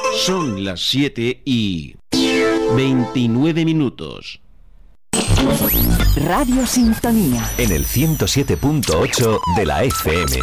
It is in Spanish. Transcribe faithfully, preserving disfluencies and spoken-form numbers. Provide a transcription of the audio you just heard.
Son las siete y veintinueve minutos. Radio Sintonía. En el ciento siete punto ocho de la F M.